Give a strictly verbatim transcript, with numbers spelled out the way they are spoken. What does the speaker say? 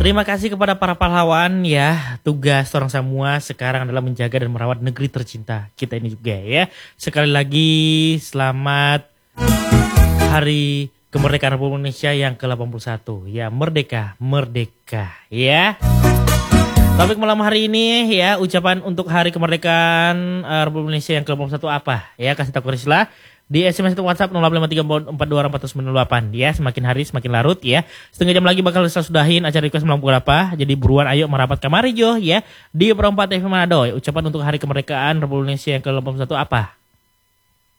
Terima kasih kepada para pahlawan ya. Tugas orang semua sekarang adalah menjaga dan merawat negeri tercinta kita ini juga ya. Sekali lagi selamat Hari Kemerdekaan Republik Indonesia yang ke delapan puluh satu. Ya, merdeka, merdeka ya. Topik malam hari ini ya, ucapan untuk Hari Kemerdekaan uh, Republik Indonesia yang ke delapan puluh satu apa? Ya, kasih tahu Risla di S M S atau WhatsApp nol delapan lima tiga empat dua empat sembilan delapan ya. Semakin hari semakin larut ya. Setengah jam lagi bakal saya sudahin acara request malam berapa. Jadi buruan ayo merapat kamari Jo ya di Perempat T V Manado. Ucapan untuk Hari Kemerdekaan Republik Indonesia yang ke delapan puluh satu apa?